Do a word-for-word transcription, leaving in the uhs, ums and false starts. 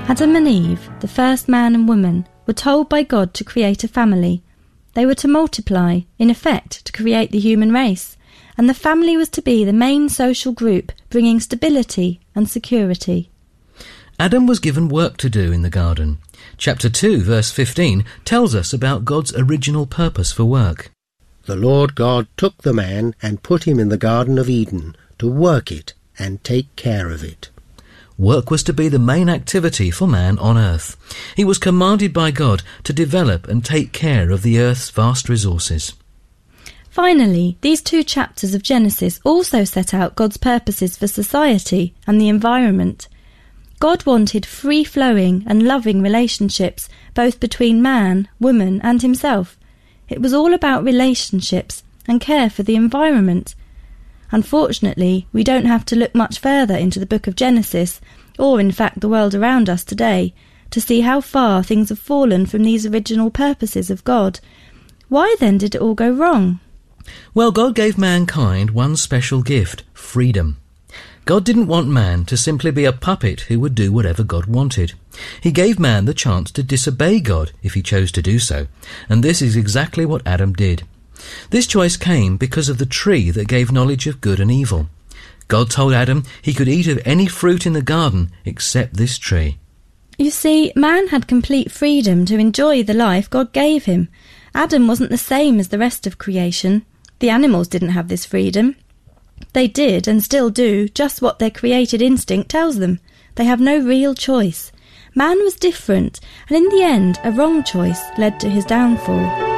Adam and Eve, the first man and woman, were told by God to create a family. They were to multiply, in effect, to create the human race, and the family was to be the main social group, bringing stability and security. Adam was given work to do in the garden. Chapter two, verse fifteen, tells us about God's original purpose for work. The Lord God took the man and put him in the Garden of Eden to work it and take care of it. Work was to be the main activity for man on earth. He was commanded by God to develop and take care of the earth's vast resources. Finally, these two chapters of Genesis also set out God's purposes for society and the environment. God wanted free-flowing and loving relationships, both between man, woman and himself. It was all about relationships and care for the environment. Unfortunately, we don't have to look much further into the book of Genesis, or in fact the world around us today, to see how far things have fallen from these original purposes of God. Why then did it all go wrong? Well, God gave mankind one special gift, freedom. God didn't want man to simply be a puppet who would do whatever God wanted. He gave man the chance to disobey God if he chose to do so, and this is exactly what Adam did. This choice came because of the tree that gave knowledge of good and evil. God told Adam he could eat of any fruit in the garden except this tree. You see, man had complete freedom to enjoy the life God gave him. Adam wasn't the same as the rest of creation. The animals didn't have this freedom. They did, and still do, just what their created instinct tells them. They have no real choice. Man was different, and in the end, a wrong choice led to his downfall.